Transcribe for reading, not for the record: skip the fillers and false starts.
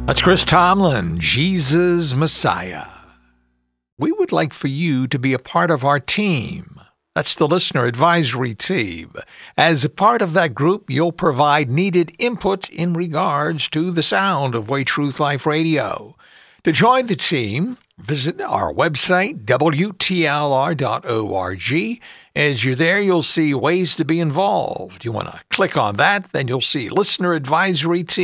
That's Chris Tomlin, Jesus Messiah. We would like for you to be a part of our team. That's the Listener Advisory Team. As a part of that group, you'll provide needed input in regards to the sound of Way Truth Life Radio. To join the team, visit our website, WTLR.org. As you're there, you'll see ways to be involved. You want to click on that, then you'll see Listener Advisory Team.